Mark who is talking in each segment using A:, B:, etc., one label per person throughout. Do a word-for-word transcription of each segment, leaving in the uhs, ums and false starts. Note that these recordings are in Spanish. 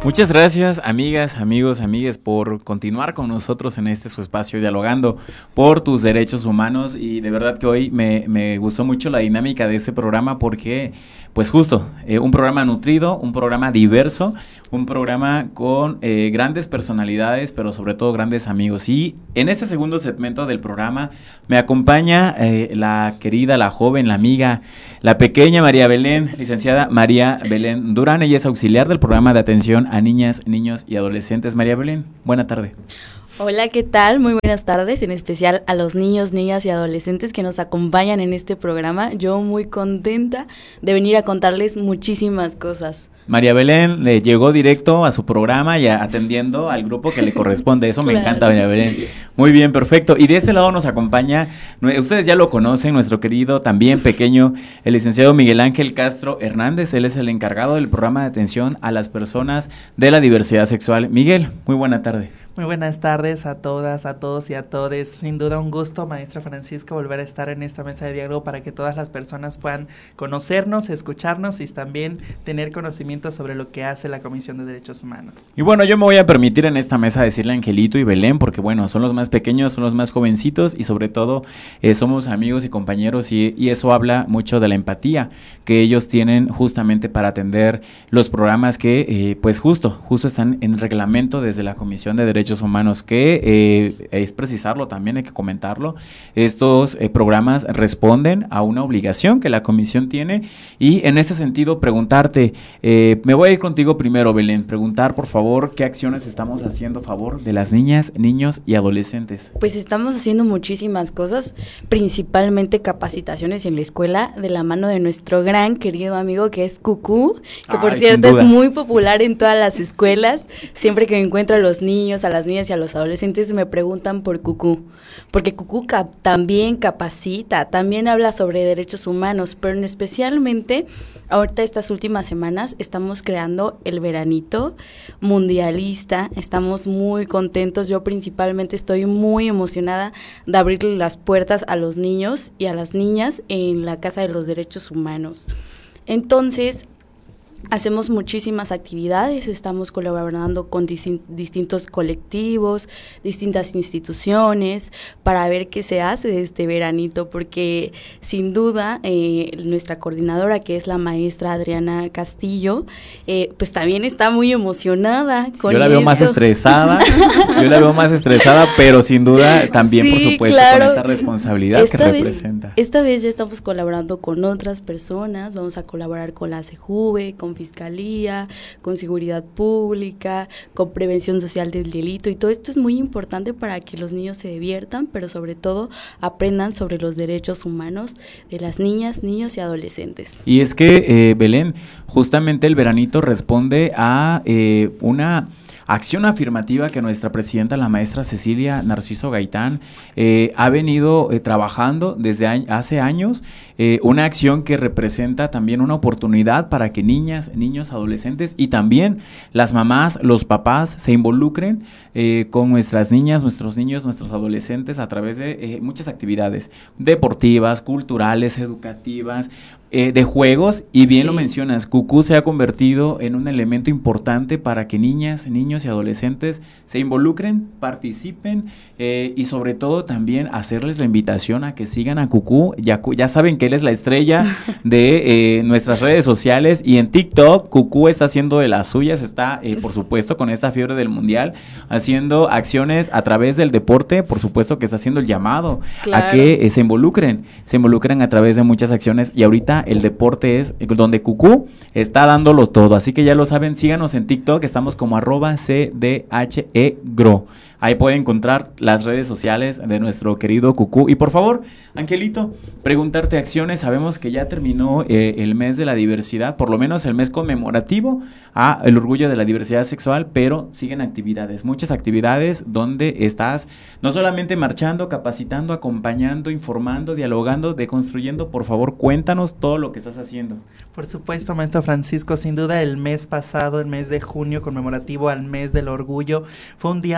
A: Muchas gracias, amigas, amigos, amigues, por continuar con nosotros en este su espacio dialogando por tus derechos humanos. Y de verdad que hoy me, me gustó mucho la dinámica de este programa porque, pues justo, eh, un programa nutrido, un programa diverso, un programa con eh, grandes personalidades, pero sobre todo grandes amigos. Y en este segundo segmento del programa me acompaña eh, la querida, la joven, la amiga, la pequeña María Belén, licenciada María Belén Durán. Ella es auxiliar del programa de atención a niñas, niños y adolescentes. María Belén, buena tarde.
B: Hola, ¿qué tal? Muy buenas tardes, en especial a los niños, niñas y adolescentes que nos acompañan en este programa. Yo muy contenta de venir a contarles muchísimas cosas.
A: María Belén le llegó directo a su programa y a, atendiendo al grupo que le corresponde. Eso claro. Me encanta, María Belén. Muy bien, perfecto. Y de este lado nos acompaña, ustedes ya lo conocen, nuestro querido, también pequeño, el licenciado Miguel Ángel Castro Hernández. Él es el encargado del programa de atención a las personas de la diversidad sexual. Miguel, muy buena tarde.
C: Muy buenas tardes a todas, a todos y a todes. Sin duda un gusto, maestra Francisco, volver a estar en esta mesa de diálogo para que todas las personas puedan conocernos, escucharnos y también tener conocimiento sobre lo que hace la Comisión de Derechos Humanos.
A: Y bueno, yo me voy a permitir en esta mesa decirle Angelito y Belén, porque bueno, son los más pequeños, son los más jovencitos y sobre todo eh, somos amigos y compañeros y, y eso habla mucho de la empatía que ellos tienen justamente para atender los programas que eh, pues justo, justo están en reglamento desde la Comisión de Derechos Humanos, que eh, es precisarlo también, hay que comentarlo. Estos eh, programas responden a una obligación que la comisión tiene y en ese sentido preguntarte, eh, me voy a ir contigo primero, Belén, preguntar por favor qué acciones estamos haciendo a favor de las niñas, niños y adolescentes.
B: Pues estamos haciendo muchísimas cosas, principalmente capacitaciones en la escuela de la mano de nuestro gran querido amigo que es Cucú, que Ay, por cierto es muy popular en todas las escuelas. Siempre que me encuentro a los niños, a las niñas y a los adolescentes me preguntan por Cucú, porque Cucú cap- también capacita, también habla sobre derechos humanos, pero en especialmente ahorita estas últimas semanas estamos creando el veranito mundialista, estamos muy contentos, yo principalmente estoy muy emocionada de abrirle las puertas a los niños y a las niñas en la Casa de los Derechos Humanos. Entonces, hacemos muchísimas actividades, estamos colaborando con dis- distintos colectivos, distintas instituciones, para ver qué se hace de este veranito, porque sin duda eh, nuestra coordinadora, que es la maestra Adriana Castillo, eh, pues también está muy emocionada con Yo
A: la veo
B: esto.
A: más estresada, yo la veo más estresada, pero sin duda también, sí, por supuesto, claro, con esa responsabilidad esta que
B: vez,
A: representa.
B: Esta vez ya estamos colaborando con otras personas, vamos a colaborar con la CEJUVE, con Fiscalía, con Seguridad Pública, con Prevención Social del Delito, y todo esto es muy importante para que los niños se diviertan, pero sobre todo aprendan sobre los derechos humanos de las niñas, niños y adolescentes.
A: Y es que, eh, Belén, justamente el veranito responde a eh, una acción afirmativa que nuestra presidenta, la maestra Cecilia Narciso Gaitán, eh, ha venido eh, trabajando desde a- hace años, eh, una acción que representa también una oportunidad para que niñas, niños, adolescentes y también las mamás, los papás se involucren eh, con nuestras niñas, nuestros niños, nuestros adolescentes a través de eh, muchas actividades deportivas, culturales, educativas, eh, de juegos, y bien sí. Lo mencionas, Cucú se ha convertido en un elemento importante para que niñas, niños y adolescentes se involucren, participen eh, y sobre todo también hacerles la invitación a que sigan a Cucú. Ya, ya saben que él es la estrella de eh, nuestras redes sociales y en TikTok Cucú está haciendo de las suyas, está eh, por supuesto con esta fiebre del mundial haciendo acciones a través del deporte, por supuesto que está haciendo el llamado claro. a que eh, se involucren, se involucren a través de muchas acciones y ahorita el deporte es donde Cucú está dándolo todo, así que ya lo saben, síganos en TikTok, estamos como arroba C D H E Gro. Ahí pueden encontrar las redes sociales de nuestro querido Cucú. Y por favor, Angelito, preguntarte acciones. Sabemos que ya terminó eh, el mes de la diversidad, por lo menos el mes conmemorativo a el orgullo de la diversidad sexual, pero siguen actividades, muchas actividades donde estás no solamente marchando, capacitando, acompañando, informando, dialogando, deconstruyendo. Por favor, cuéntanos todo lo que estás haciendo.
C: Por supuesto, maestro Francisco, sin duda el mes pasado, el mes de junio conmemorativo al mes del orgullo, fue un día, un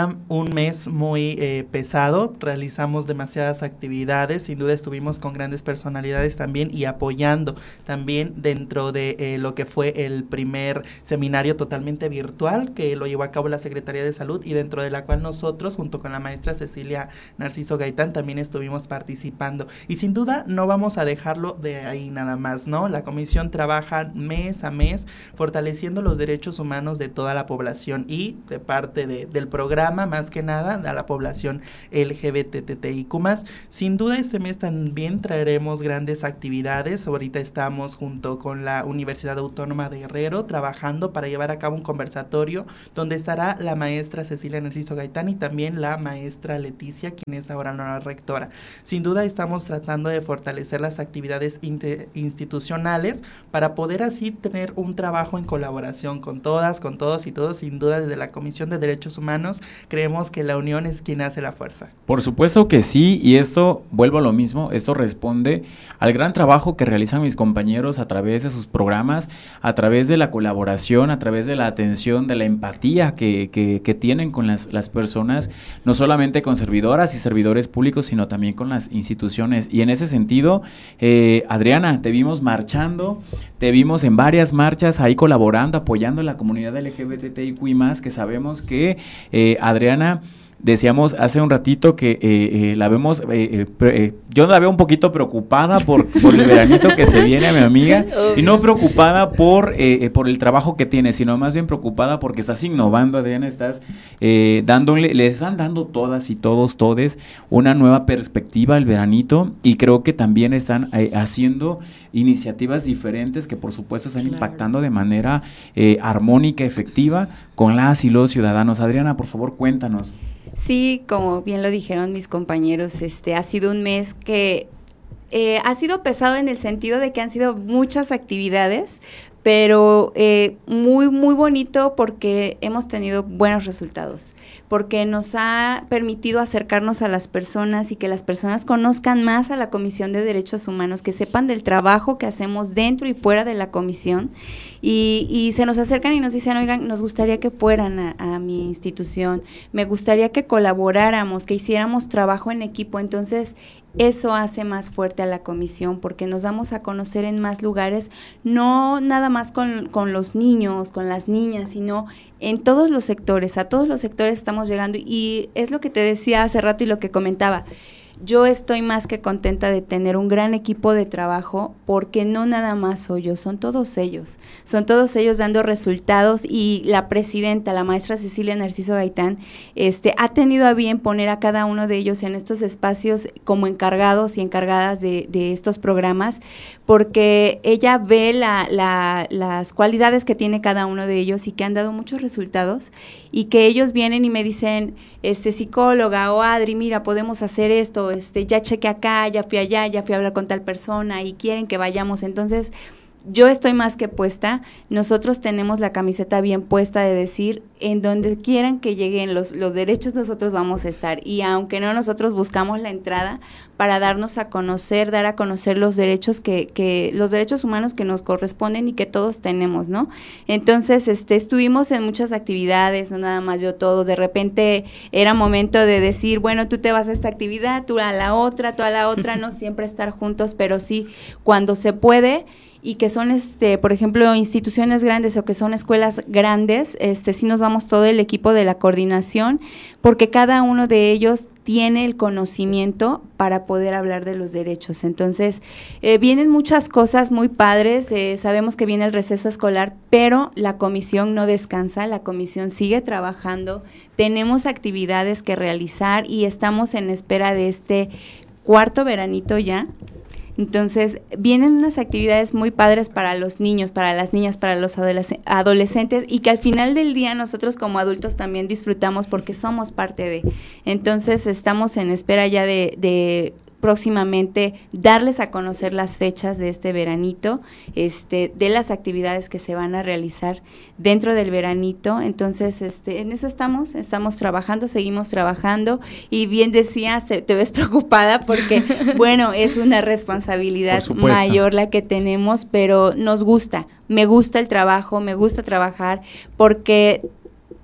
C: un mes muy eh, pesado, realizamos demasiadas actividades, sin duda estuvimos con grandes personalidades también y apoyando también dentro de eh, lo que fue el primer seminario totalmente virtual que lo llevó a cabo la Secretaría de Salud y dentro de la cual nosotros, junto con la maestra Cecilia Narciso Gaitán, también estuvimos participando. Y sin duda no vamos a dejarlo de ahí nada más, ¿no? La comisión trabaja mes a mes fortaleciendo los derechos humanos de toda la población y de parte de, del programa, más que nada, a la población L G B T T I Q más. Sin duda este mes también traeremos grandes actividades. Ahorita estamos junto con la Universidad Autónoma de Guerrero trabajando para llevar a cabo un conversatorio donde estará la maestra Cecilia Narciso Gaitán y también la maestra Leticia, quien es ahora la rectora. Sin duda estamos tratando de fortalecer las actividades institucionales para poder así tener un trabajo en colaboración con todas, con todos y todos. Sin duda desde la Comisión de Derechos Humanos creemos que la unión es quien hace la fuerza.
A: Por supuesto que sí, y esto, vuelvo a lo mismo, esto responde al gran trabajo que realizan mis compañeros a través de sus programas, a través de la colaboración, a través de la atención, de la empatía que, que, que tienen con las, las personas, no solamente con servidoras y servidores públicos, sino también con las instituciones. Y en ese sentido, eh, Adriana, te vimos marchando, te vimos en varias marchas ahí colaborando, apoyando a la comunidad L G B T I Q I más, que sabemos que eh, Adriana, decíamos hace un ratito que eh, eh, la vemos, eh, eh, yo la veo un poquito preocupada por, por el veranito que se viene a mi amiga, y no preocupada por, eh, por el trabajo que tiene, sino más bien preocupada porque estás innovando, Adriana, estás eh, dándole, le están dando todas y todos, todes, una nueva perspectiva al veranito, y creo que también están eh, haciendo iniciativas diferentes que por supuesto están claro. impactando de manera eh, armónica, efectiva, con las y los ciudadanos. Adriana, por favor, cuéntanos.
B: Sí, como bien lo dijeron mis compañeros, este ha sido un mes que eh, ha sido pesado en el sentido de que han sido muchas actividades, pero eh, muy, muy bonito porque hemos tenido buenos resultados, porque nos ha permitido acercarnos a las personas y que las personas conozcan más a la Comisión de Derechos Humanos, que sepan del trabajo que hacemos dentro y fuera de la comisión, y, y se nos acercan y nos dicen, oigan, nos gustaría que fueran a, a mi institución, me gustaría que colaboráramos, que hiciéramos trabajo en equipo. Entonces eso hace más fuerte a la comisión porque nos damos a conocer en más lugares, no nada más con, con los niños, con las niñas, sino en todos los sectores, a todos los sectores estamos llegando, y es lo que te decía hace rato y lo que comentaba. Yo estoy más que contenta de tener un gran equipo de trabajo porque no nada más soy yo, son todos ellos, son todos ellos dando resultados, y la presidenta, la maestra Cecilia Narciso Gaitán, este, ha tenido a bien poner a cada uno de ellos en estos espacios como encargados y encargadas de, de estos programas, porque ella ve la, la, las cualidades que tiene cada uno de ellos y que han dado muchos resultados, y que ellos vienen y me dicen, este, psicóloga o Adri, mira, podemos hacer esto, este, ya chequé acá, ya fui allá, ya fui a hablar con tal persona y quieren que vayamos. Entonces yo estoy más que puesta, nosotros tenemos la camiseta bien puesta de decir, en donde quieran que lleguen los, los derechos, nosotros vamos a estar, y aunque no, nosotros buscamos la entrada para darnos a conocer, dar a conocer los derechos que, que los derechos humanos que nos corresponden y que todos tenemos, ¿no? Entonces, este, estuvimos en muchas actividades, no nada más yo, todos, de repente era momento de decir, bueno, tú te vas a esta actividad, tú a la otra, tú a la otra, no siempre estar juntos, pero sí, cuando se puede, y que son, este, por ejemplo, instituciones grandes o que son escuelas grandes, este, sí nos vamos todo el equipo de la coordinación, porque cada uno de ellos tiene el conocimiento para poder hablar de los derechos. Entonces, eh, vienen muchas cosas muy padres, eh, sabemos que viene el receso escolar, pero la comisión no descansa, la comisión sigue trabajando, tenemos actividades que realizar y estamos en espera de este cuarto veranito ya. Entonces, vienen unas actividades muy padres para los niños, para las niñas, para los adolesc- adolescentes, y que al final del día nosotros como adultos también disfrutamos porque somos parte de. Entonces, estamos en espera ya de, de próximamente darles a conocer las fechas de este veranito, este, de las actividades que se van a realizar dentro del veranito. Entonces, este, en eso estamos, estamos trabajando, seguimos trabajando, y bien decías, te, te ves preocupada porque, bueno, es una responsabilidad mayor la que tenemos, pero nos gusta, me gusta el trabajo, me gusta trabajar, porque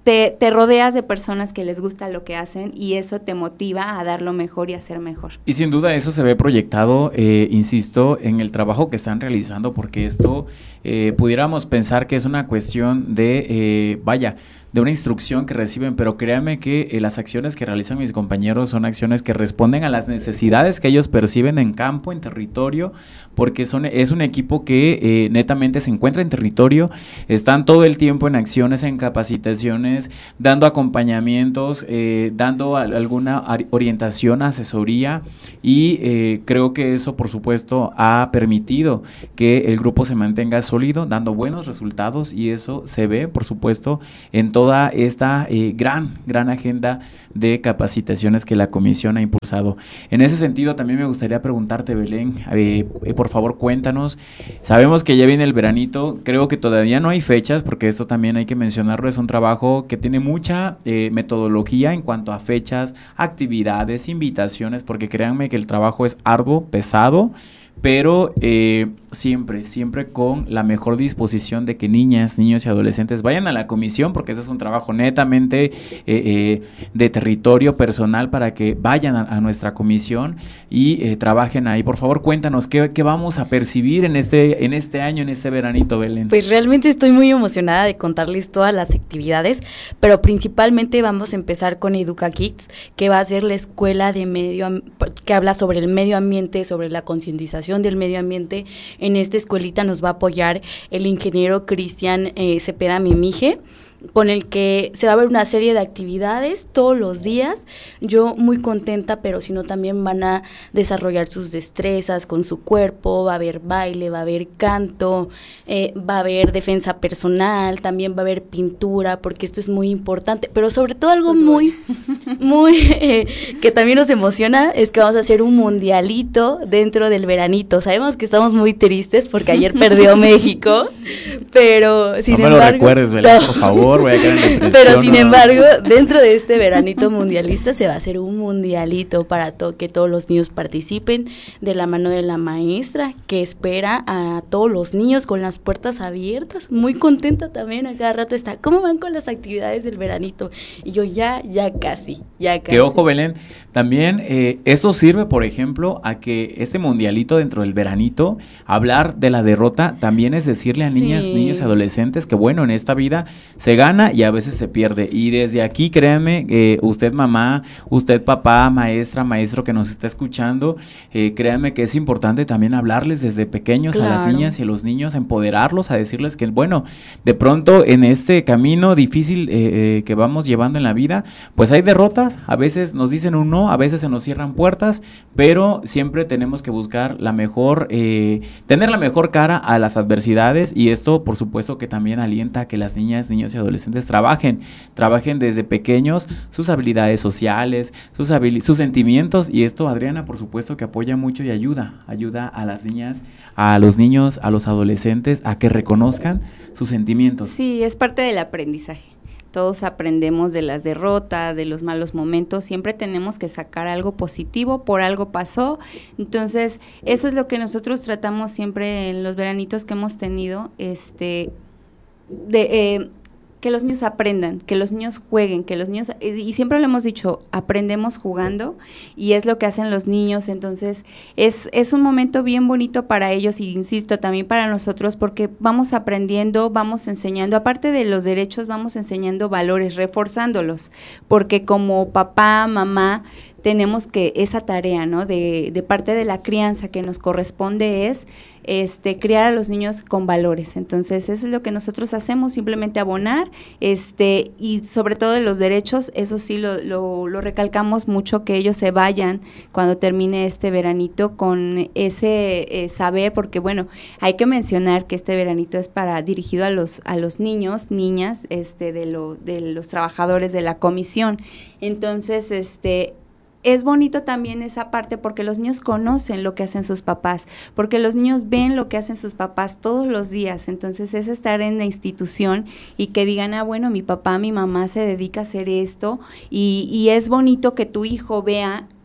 D: te, te rodeas de personas que les gusta lo que hacen y eso te motiva a dar lo mejor y a ser mejor.
A: Y sin duda eso se ve proyectado, eh, insisto, en el trabajo que están realizando, porque esto eh, pudiéramos pensar que es una cuestión de, eh, vaya, de una instrucción que reciben, pero créanme que eh, las acciones que realizan mis compañeros son acciones que responden a las necesidades que ellos perciben en campo, en territorio, porque son, es un equipo que eh, netamente se encuentra en territorio, están todo el tiempo en acciones, en capacitaciones, dando acompañamientos, eh, dando a, alguna orientación, asesoría, y eh, creo que eso, por supuesto, ha permitido que el grupo se mantenga sólido, dando buenos resultados, y eso se ve, por supuesto, en todo toda esta eh, gran, gran agenda de capacitaciones que la comisión ha impulsado. En ese sentido, también me gustaría preguntarte, Belén, eh, eh, por favor, cuéntanos. Sabemos que ya viene el veranito, creo que todavía no hay fechas, porque esto también hay que mencionarlo, es un trabajo que tiene mucha eh, metodología en cuanto a fechas, actividades, invitaciones, porque créanme que el trabajo es arduo, pesado, pero eh, siempre, siempre con la mejor disposición de que niñas, niños y adolescentes vayan a la comisión, porque ese es un trabajo netamente eh, eh, de territorio personal, para que vayan a, a nuestra comisión y eh, trabajen ahí. Por favor, cuéntanos, ¿qué, qué vamos a percibir en este, en este año, en este veranito, Belén?
B: Pues realmente estoy muy emocionada de contarles todas las actividades, pero principalmente vamos a empezar con Educa Kids, que va a ser la escuela de medio, que habla sobre el medio ambiente, sobre la concientización del medio ambiente. En esta escuelita nos va a apoyar el ingeniero Cristian eh, Cepeda Mimije, con el que se va a ver una serie de actividades todos los días. Yo muy contenta, pero si no, también van a desarrollar sus destrezas con su cuerpo, va a haber baile, va a haber canto, eh, va a haber defensa personal, también va a haber pintura, porque esto es muy importante, pero sobre todo algo muy, muy, eh, que también nos emociona, es que vamos a hacer un mundialito dentro del veranito. Sabemos que estamos muy tristes porque ayer perdió México, pero sin
A: no me
B: embargo...
A: lo recuerdes, Belén, no. Por favor. Voy a quedar en depresión,
B: pero sin
A: no.
B: embargo, dentro de este veranito mundialista se va a hacer un mundialito para to- que todos los niños participen, de la mano de la maestra, que espera a todos los niños con las puertas abiertas, muy contenta también, a cada rato está, ¿cómo van con las actividades del veranito? Y yo ya, ya casi, ya casi.
A: Que ojo, Belén, también eh, eso sirve, por ejemplo, a que este mundialito dentro del veranito, hablar de la derrota también es decirle a niñas, sí. niños y adolescentes que bueno, en esta vida se gana y a veces se pierde, y desde aquí créanme, eh, usted mamá, usted papá, maestra, maestro que nos está escuchando, eh, créanme que es importante también hablarles desde pequeños, claro, a las niñas y a los niños, empoderarlos, a decirles que bueno, de pronto en este camino difícil eh, eh, que vamos llevando en la vida, pues hay derrotas, a veces nos dicen un no, a veces se nos cierran puertas, pero siempre tenemos que buscar la mejor, eh, tener la mejor cara a las adversidades, y esto por supuesto que también alienta a que las niñas, niños y adolescentes trabajen, trabajen desde pequeños sus habilidades sociales, sus, habil- sus sentimientos, y esto, Adriana, por supuesto que apoya mucho y ayuda, ayuda a las niñas, a los niños, a los adolescentes a que reconozcan sus sentimientos.
D: Sí, es parte del aprendizaje. Todos aprendemos de las derrotas, de los malos momentos, siempre tenemos que sacar algo positivo, por algo pasó, entonces eso es lo que nosotros tratamos siempre en los veranitos que hemos tenido, este, de eh, que los niños aprendan, que los niños jueguen, que los niños, y siempre lo hemos dicho, aprendemos jugando, y es lo que hacen los niños, entonces es, es un momento bien bonito para ellos, y insisto, también para nosotros, porque vamos aprendiendo, vamos enseñando, aparte de los derechos, vamos enseñando valores, reforzándolos, porque como papá, mamá, tenemos que esa tarea, ¿no? De, de parte de la crianza que nos corresponde es este criar a los niños con valores. Entonces, eso es lo que nosotros hacemos, simplemente abonar, este y sobre todo de los derechos, eso sí lo, lo, lo recalcamos mucho, que ellos se vayan cuando termine este veranito con ese eh, saber, porque bueno, hay que mencionar que este veranito es para dirigido a los a los niños, niñas, este de lo de los trabajadores de la comisión. Entonces, este es bonito también esa parte porque los niños conocen lo que hacen sus papás, porque los niños ven lo que hacen sus papás todos los días, entonces es estar en la institución y que digan, ah, bueno, mi papá, mi mamá se dedica a hacer esto, y, y es bonito que tu hijo vea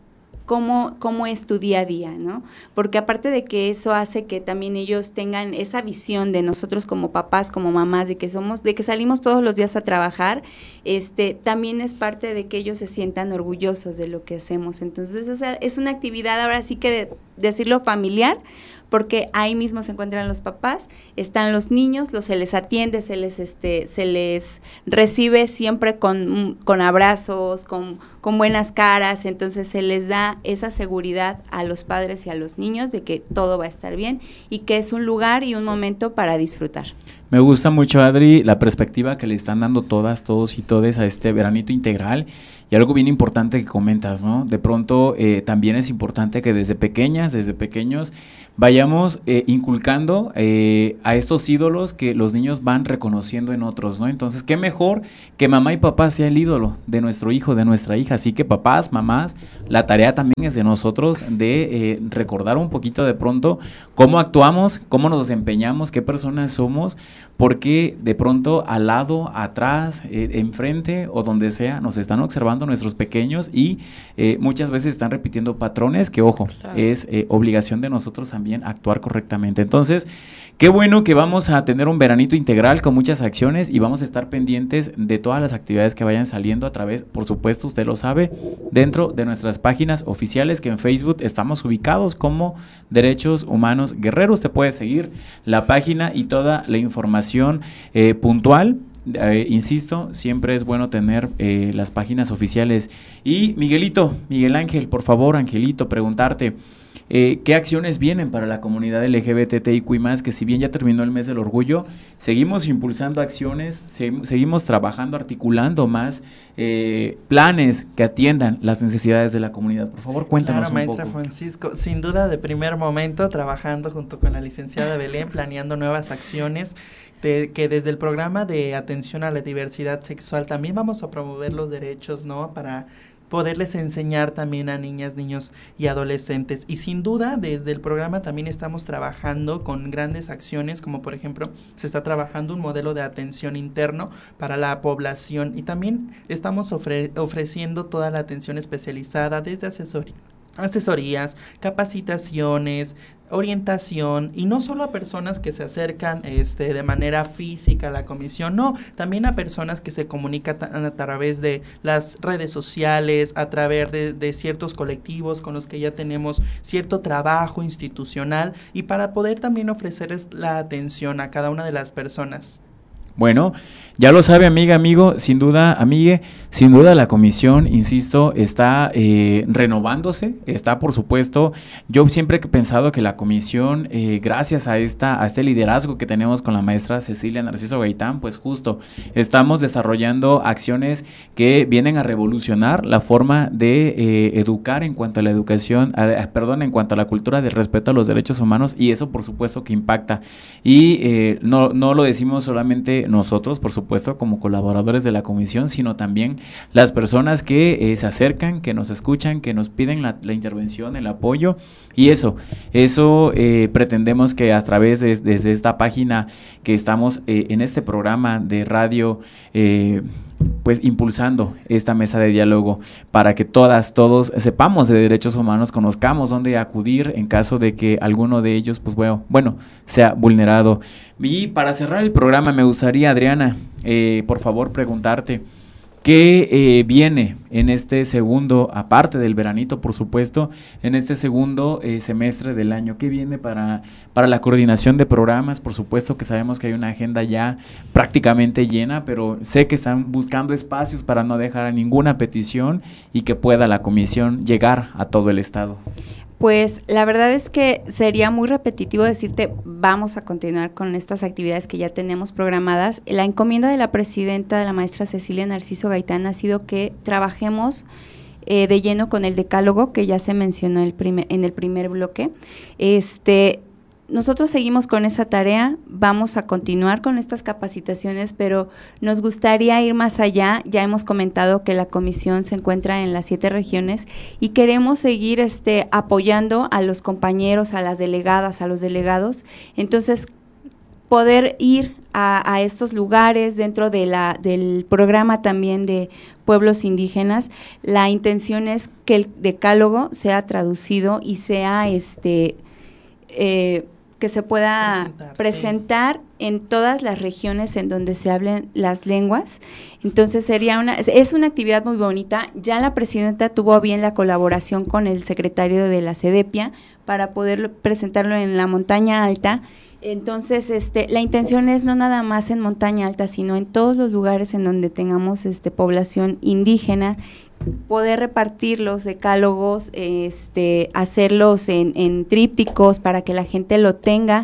D: cómo, cómo es tu día a día, ¿no? Porque aparte de que eso hace que también ellos tengan esa visión de nosotros como papás, como mamás, de que somos, de que salimos todos los días a trabajar, este, también es parte de que ellos se sientan orgullosos de lo que hacemos. Entonces, o sea, es una actividad ahora sí que de, decirlo familiar, porque ahí mismo se encuentran los papás, están los niños, los se les atiende, se les este se les recibe siempre con, con abrazos, con, con buenas caras, entonces se les da esa seguridad a los padres y a los niños de que todo va a estar bien y que es un lugar y un momento para disfrutar.
A: Me gusta mucho, Adri, la perspectiva que le están dando todas, todos y todes a este veranito integral. Y algo bien importante que comentas, ¿no? De pronto eh, también es importante que desde pequeñas, desde pequeños, vayamos eh, inculcando eh, a estos ídolos que los niños van reconociendo en otros, ¿no? Entonces, qué mejor que mamá y papá sea el ídolo de nuestro hijo, de nuestra hija. Así que papás, mamás, la tarea también es de nosotros de eh, recordar un poquito de pronto cómo actuamos, cómo nos desempeñamos, qué personas somos, porque de pronto al lado, atrás, eh, enfrente o donde sea, nos están observando nuestros pequeños y eh, muchas veces están repitiendo patrones que, ojo, claro, es eh, obligación de nosotros también actuar correctamente. Entonces, qué bueno que vamos a tener un veranito integral con muchas acciones y vamos a estar pendientes de todas las actividades que vayan saliendo a través, por supuesto, usted lo sabe, dentro de nuestras páginas oficiales, que en Facebook estamos ubicados como Derechos Humanos Guerrero. Usted puede seguir la página y toda la información eh, puntual. Eh, insisto, siempre es bueno tener eh, las páginas oficiales. Y Miguelito, Miguel Ángel, por favor, Angelito, preguntarte eh, ¿qué acciones vienen para la comunidad L G B T T I Q I más? Que si bien ya terminó el mes del orgullo, seguimos impulsando acciones, se, seguimos trabajando, articulando más eh, planes que atiendan las necesidades de la comunidad. Por favor, cuéntanos
C: claro,
A: un
C: maestra
A: poco.
C: Francisco, sin duda de primer momento, trabajando junto con la licenciada Belén, planeando nuevas acciones. De, que desde el programa de atención a la diversidad sexual también vamos a promover los derechos, ¿no? Para poderles enseñar también a niñas, niños y adolescentes. Y sin duda, desde el programa también estamos trabajando con grandes acciones, como por ejemplo, se está trabajando un modelo de atención interno para la población y también estamos ofre- ofreciendo toda la atención especializada desde asesoría. asesorías, capacitaciones, orientación, y no solo a personas que se acercan este de manera física a la comisión, no, también a personas que se comunican a, a través de las redes sociales, a través de, de ciertos colectivos con los que ya tenemos cierto trabajo institucional y para poder también ofrecerles la atención a cada una de las personas.
A: Bueno, ya lo sabe, amiga, amigo, sin duda, amigue, sin duda la comisión, insisto, está eh, renovándose, está por supuesto, yo siempre he pensado que la comisión, eh, gracias a esta a este liderazgo que tenemos con la maestra Cecilia Narciso Gaitán, pues justo estamos desarrollando acciones que vienen a revolucionar la forma de eh, educar en cuanto a la educación, a, perdón, en cuanto a la cultura del respeto a los derechos humanos, y eso por supuesto que impacta, y eh, no, no lo decimos solamente nosotros, por supuesto, como colaboradores de la comisión, sino también las personas que eh, se acercan, que nos escuchan, que nos piden la, la intervención, el apoyo, y eso, eso eh, pretendemos que a través de desde esta página que estamos eh, en este programa de radio, eh, pues impulsando esta mesa de diálogo para que todas, todos sepamos de derechos humanos, conozcamos dónde acudir en caso de que alguno de ellos, pues bueno, bueno sea vulnerado. Y para cerrar el programa me gustaría, Adriana, eh, por favor preguntarte, ¿qué eh, viene en este segundo, aparte del veranito, por supuesto, en este segundo eh, semestre del año? ¿Qué viene para, para la coordinación de programas? Por supuesto que sabemos que hay una agenda ya prácticamente llena, pero sé que están buscando espacios para no dejar a ninguna petición y que pueda la comisión llegar a todo el estado.
D: Pues la verdad es que sería muy repetitivo decirte vamos a continuar con estas actividades que ya tenemos programadas. La encomienda de la presidenta, de la maestra Cecilia Narciso Gaitán, ha sido que trabajemos eh, de lleno con el decálogo que ya se mencionó el primer, en el primer bloque. Este, nosotros seguimos con esa tarea, vamos a continuar con estas capacitaciones, pero nos gustaría ir más allá. Ya hemos comentado que la comisión se encuentra en las siete regiones y queremos seguir este, apoyando a los compañeros, a las delegadas, a los delegados. Entonces, poder ir a, a estos lugares dentro de la, del programa también de pueblos indígenas. La intención es que el decálogo sea traducido y sea este eh, que se pueda presentar, presentar sí. en todas las regiones en donde se hablen las lenguas. Entonces sería una, es una actividad muy bonita. Ya la presidenta tuvo bien la colaboración con el secretario de la CEDEPIA para poder presentarlo en la Montaña Alta. Entonces, este, la intención es no nada más en Montaña Alta, sino en todos los lugares en donde tengamos este población indígena, poder repartir los decálogos, este, hacerlos en, en trípticos para que la gente lo tenga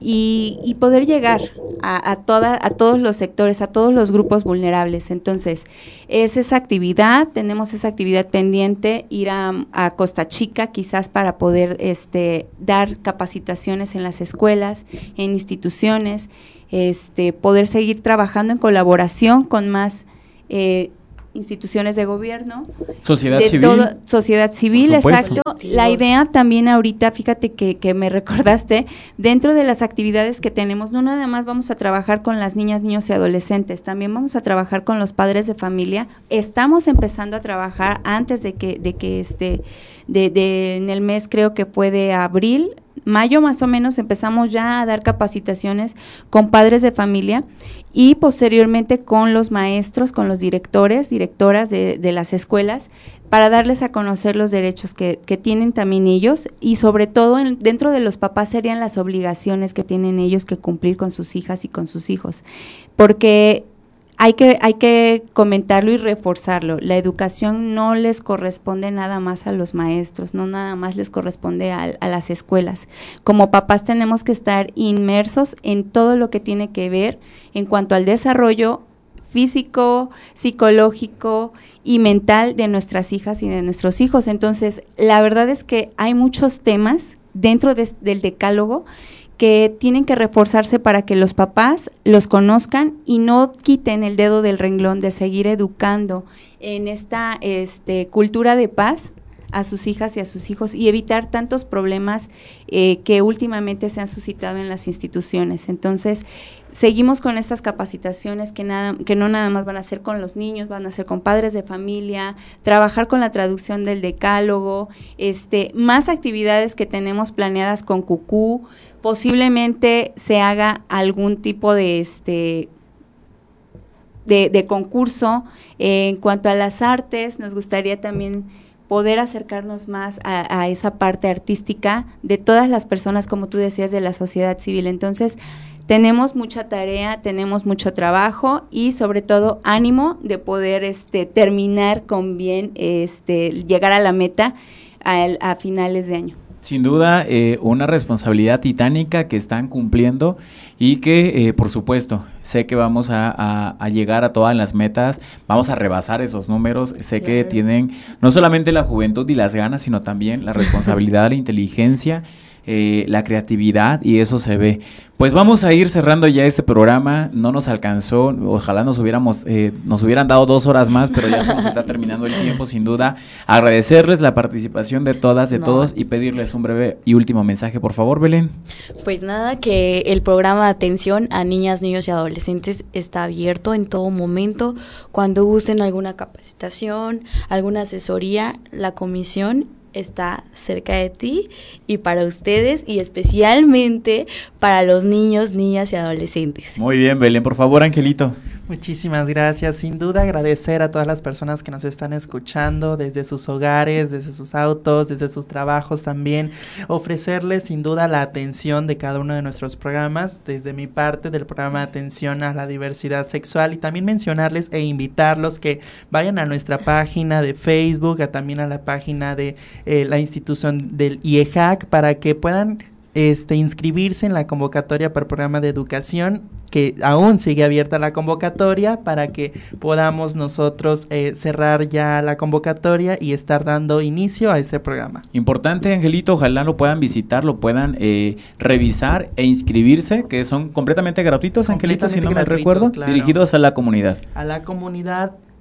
D: y, y poder llegar a, a, toda, a todos los sectores, a todos los grupos vulnerables. Entonces, es esa actividad, tenemos esa actividad pendiente, ir a, a Costa Chica quizás para poder este, dar capacitaciones en las escuelas, en instituciones, este, poder seguir trabajando en colaboración con más eh, instituciones de gobierno,
A: sociedad
D: de
A: civil,
D: todo, sociedad civil, exacto. La idea también ahorita, fíjate que, que me recordaste, dentro de las actividades que tenemos, no nada más vamos a trabajar con las niñas, niños y adolescentes, también vamos a trabajar con los padres de familia. Estamos empezando a trabajar antes de que, de que este, de, de en el mes creo que fue de abril, mayo más o menos, empezamos ya a dar capacitaciones con padres de familia y posteriormente con los maestros, con los directores, directoras de, de las escuelas, para darles a conocer los derechos que, que tienen también ellos y sobre todo en, dentro de los papás serían las obligaciones que tienen ellos que cumplir con sus hijas y con sus hijos, porque Hay que, hay que comentarlo y reforzarlo. La educación no les corresponde nada más a los maestros, no nada más les corresponde a, a las escuelas. Como papás tenemos que estar inmersos en todo lo que tiene que ver en cuanto al desarrollo físico, psicológico y mental de nuestras hijas y de nuestros hijos. Entonces, la verdad es que hay muchos temas dentro de, del decálogo que tienen que reforzarse para que los papás los conozcan y no quiten el dedo del renglón de seguir educando en esta este, cultura de paz a sus hijas y a sus hijos y evitar tantos problemas eh, que últimamente se han suscitado en las instituciones. Entonces, seguimos con estas capacitaciones que, nada, que no nada más van a ser con los niños, van a ser con padres de familia, trabajar con la traducción del decálogo, este, más actividades que tenemos planeadas con Cucú. Posiblemente se haga algún tipo de este de, de concurso eh, en cuanto a las artes. Nos gustaría también poder acercarnos más a, a esa parte artística de todas las personas, como tú decías, de la sociedad civil. Entonces, tenemos mucha tarea, tenemos mucho trabajo y sobre todo ánimo de poder este terminar con bien, este llegar a la meta a, a finales de año.
A: Sin duda, eh, una responsabilidad titánica que están cumpliendo y que, eh, por supuesto, sé que vamos a, a, a llegar a todas las metas, vamos a rebasar esos números, sé claro. que tienen no solamente la juventud y las ganas, sino también la responsabilidad, la inteligencia, eh, la creatividad, y eso se ve. Pues vamos a ir cerrando ya este programa, no nos alcanzó, ojalá nos hubiéramos, eh, nos hubieran dado dos horas más, pero ya se nos está terminando el tiempo, sin duda. Agradecerles la participación de todas, de no. todos, y pedirles un breve y último mensaje, por favor, Belén.
B: Pues nada, que el programa de atención a niñas, niños y adolescentes está abierto en todo momento. Cuando gusten alguna capacitación, alguna asesoría, la comisión está cerca de ti y para ustedes y especialmente para los niños, niñas y adolescentes.
A: Muy bien, Belén, por favor, Angelito.
C: Muchísimas gracias. Sin duda agradecer a todas las personas que nos están escuchando desde sus hogares, desde sus autos, desde sus trabajos también. Ofrecerles sin duda la atención de cada uno de nuestros programas, desde mi parte del programa de atención a la diversidad sexual, y también mencionarles e invitarlos que vayan a nuestra página de Facebook, a también a la página de eh, la institución del I E J A C para que puedan Este, inscribirse en la convocatoria para el programa de educación, que aún sigue abierta la convocatoria para que podamos nosotros eh, cerrar ya la convocatoria y estar dando inicio a este programa.
A: Importante, Angelito, ojalá lo puedan visitar, lo puedan eh, revisar e inscribirse, que son completamente gratuitos, Angelito, si no me recuerdo, claro. Dirigidos a la comunidad.
C: A la comunidad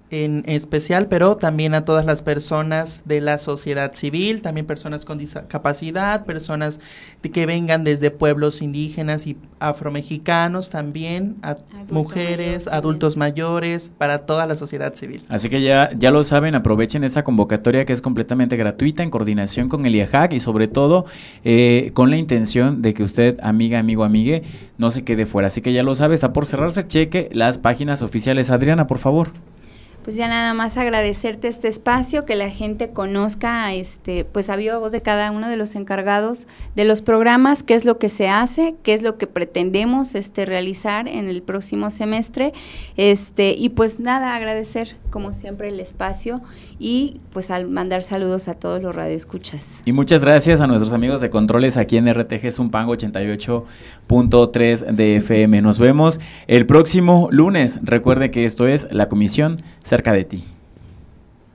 C: en especial, pero también a todas las personas de la sociedad civil, también personas con discapacidad, personas de que vengan desde pueblos indígenas y afromexicanos, también a Adulto mujeres, mayor, adultos mayores, para toda la sociedad civil.
A: Así que ya, ya lo saben, aprovechen esa convocatoria que es completamente gratuita, en coordinación con el I A J A C y sobre todo eh, con la intención de que usted, amiga, amigo, amigue, no se quede fuera. Así que ya lo sabe, está por cerrarse, cheque las páginas oficiales. Adriana, por favor.
D: Pues ya nada más agradecerte este espacio, que la gente conozca, este, pues a viva voz de cada uno de los encargados de los programas, qué es lo que se hace, qué es lo que pretendemos este realizar en el próximo semestre, este, y pues nada, agradecer como siempre el espacio y pues al mandar saludos a todos los radioescuchas.
A: Y muchas gracias a nuestros amigos de controles aquí en R T G Zumpango ochenta y ocho punto tres de F M. Nos vemos el próximo lunes. Recuerde que esto es La Comisión Cerca de Ti.